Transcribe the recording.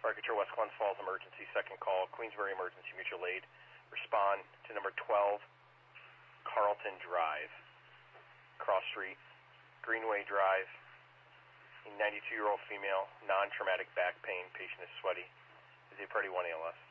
Fire Control West Glens Falls emergency, second call, Queensbury Emergency Mutual Aid. Respond to number 12, Carlton Drive, Cross Street, Greenway Drive. A 92-year-old female, non-traumatic back pain, patient is sweaty. Is a Priority 1 ALS.